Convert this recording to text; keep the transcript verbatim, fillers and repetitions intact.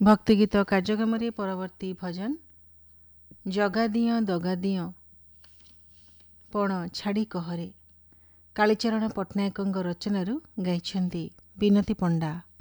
ଭକ୍ତିଗୀତ କାର୍ଯ୍ୟକ୍ରମରେ ପରବର୍ତ୍ତୀ ଭଜନ ଜଗାଦିଅ ଦଗାଦିଅ ପଣ ଛାଡ଼ି କହରେ କାଳିଚରଣ ପଟ୍ଟନାୟକଙ୍କ ରଚନାରୁ ଗାଇଛନ୍ତି ବିନତି ପଣ୍ଡା।